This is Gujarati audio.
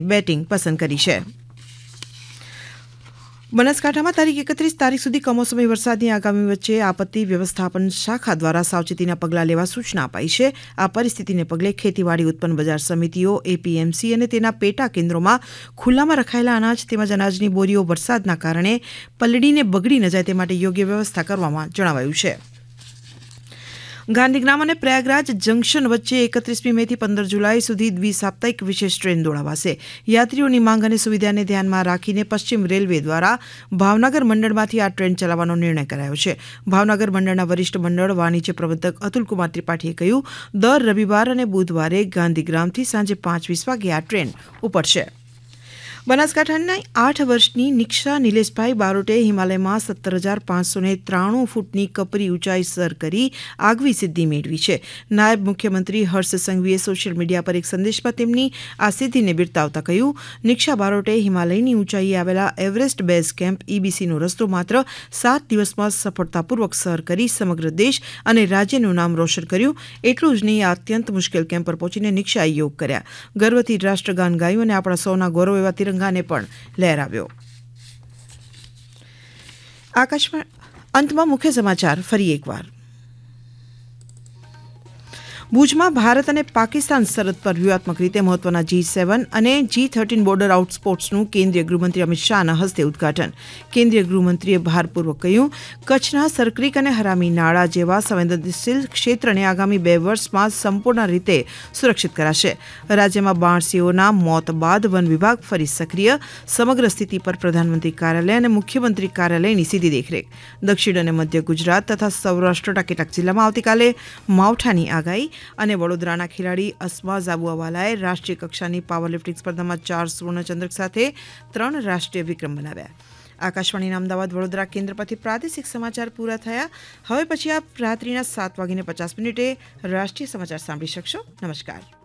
બેટિંગ પસંદ કરી છે. બનાસકાંઠામાં તારીખ 31 તારીખ સુધી કમોસમી વરસાદની આગામી વચ્ચે આપત્તિ વ્યવસ્થાપન શાખા દ્વારા સાવચેતીના પગલાં લેવા સૂચના અપાઈ છે. આ પરિસ્થિતિને પગલે ખેતીવાડી ઉત્પન્ન બજાર સમિતિઓ, એપીએમસી અને તેના પેટા કેન્દ્રોમાં ખુલ્લામાં રખાયેલા અનાજ તેમજ અનાજની બોરીઓ વરસાદના કારણે પલળીને બગડી ન જાય તે માટે યોગ્ય વ્યવસ્થા કરવામાં જણાવાયું છે. ગાંધીગ્રામ અને પ્રયાગરાજ જંકશન વચ્ચે 31મી મેથી 15 જુલાઈ સુધી દ્વિસાપ્તાહિક વિશેષ ટ્રેન દોડાવાશે. યાત્રીઓની માંગ અને સુવિધાને ધ્યાનમાં રાખીને પશ્ચિમ રેલવે દ્વારા ભાવનગર મંડળમાંથી આ ટ્રેન ચલાવવાનો નિર્ણય કરાયો છે. ભાવનગર મંડળના વરિષ્ઠ મંડળ વાણિજ્ય પ્રબંધક અતુલકુમાર ત્રિપાઠીએ કહ્યું, દર રવિવાર અને બુધવારે ગાંધીગ્રામથી સાંજે 5:20 વાગે આ ટ્રેન ઉપડશે. બનાસકાંઠાની 8 વર્ષની નિક્ષા નિલેશભાઈ બારોટે હિમાલયમાં 17,593 ફૂટની કપરી ઊંચાઈ સર કરી આગવી સિદ્ધિ મેળવી છે. નાયબ મુખ્યમંત્રી હર્ષ સંઘવીએ સોશિયલ મીડિયા પર એક સંદેશમાં તેમની આ સિદ્ધિને બિરદાવતા કહ્યું, નિક્ષા બારોટે હિમાલયની ઊંચાઈએ આવેલા એવરેસ્ટ બેઝ કેમ્પ EBCનો રસ્તો માત્ર 7 દિવસમાં સફળતાપૂર્વક સર કરી સમગ્ર દેશ અને રાજ્યનું નામ રોશન કર્યું. એટલું જ નહીં, આ અત્યંત મુશ્કેલ કેમ્પ પર પહોંચીને નિક્ષાએ યોગ કર્યા, ગર્વથી રાષ્ટ્રગાન ગાયું અને આપણા સૌના ગૌરવ એવા તિરંગાને પણ લહેરાવ્યો. આકાશમાં અંતમાં મુખ્ય સમાચાર ફરી એકવાર. ભુજમાં ભારત અને પાકિસ્તાન સરહદ પર વ્યૂહાત્મક રીતે મહત્વના G7 અને G13 બોર્ડર આઉટ સ્પોર્ટ્સનું કેન્દ્રીય ગૃહમંત્રી અમિત શાહના હસ્તે ઉદઘાટન. કેન્દ્રીય ગૃહમંત્રીએ ભારપૂર્વક કહ્યું, કચ્છના સરક્રીક અને હરામી નાળા જેવા સંવેદનશીલ ક્ષેત્રને આગામી 2 વર્ષમાં સંપૂર્ણ રીતે સુરક્ષિત કરાશે. રાજ્યમાં બાણસિંહોના મોત બાદ વન વિભાગ ફરી સક્રિય, સમગ્ર સ્થિતિ પર પ્રધાનમંત્રી કાર્યાલય અને મુખ્યમંત્રી કાર્યાલયની સીધી દેખરેખ. દક્ષિણ અને મધ્ય ગુજરાત તથા સૌરાષ્ટ્રના કેટલાક જિલ્લામાં આવતીકાલે માવઠાની આગાહી. અને વડોદરાના ખેલાડી અસ્મા ઝાબુઆવાલાએ રાષ્ટ્રીય કક્ષાની પાવરલિફ્ટિંગ સ્પર્ધામાં 4 સુવર્ણચંદ્રક સાથે 3 રાષ્ટ્રીય વિક્રમ બનાવ્યા. આકાશવાણીના અમદાવાદ વડોદરા કેન્દ્ર પરથી પ્રાદેશિક સમાચાર પૂરા થયા. હવે પછી આપ રાત્રિના 7:50 રાષ્ટ્રીય સમાચાર સાંભળી શકશો. નમસ્કાર.